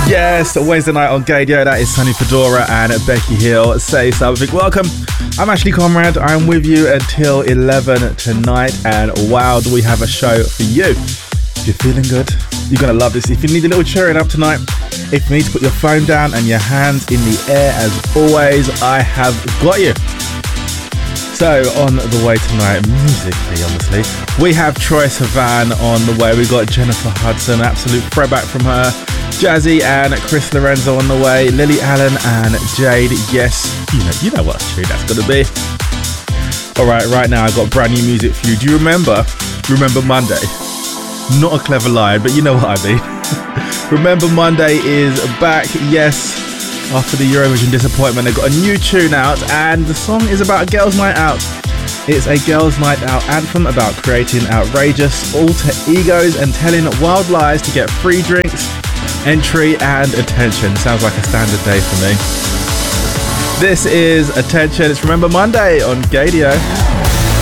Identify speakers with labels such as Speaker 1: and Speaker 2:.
Speaker 1: Yes, Wednesday night on Gadio. That is Sonny Fedora and Becky Hill. Say something. Welcome. I'm Ashley Conrad. I'm with you until 11 tonight. And wow, do we have a show for you. If you're feeling good, you're going to love this. If you need a little cheering up tonight, if you need to put your phone down and your hands in the air, as always, I have got you. So, on the way tonight, musically, obviously, we have Troye Sivan on the way. We've got Jennifer Hudson, absolute throwback from her. Jazzy and Chris Lorenzo on the way. Lily Allen and Jade. Yes, you know what tune that's going to be. Alright, right now I've got brand new music for you. Do you remember Monday? Not a clever line, but you know what I mean. Remember Monday is back, yes. After the Eurovision disappointment, they got a new tune out, and the song is about a girls' night out. It's a girls' night out anthem about creating outrageous alter egos and telling wild lies to get free drinks, entry and attention. Sounds like a standard day for me. This is Attention. It's Remember Monday on Gadio.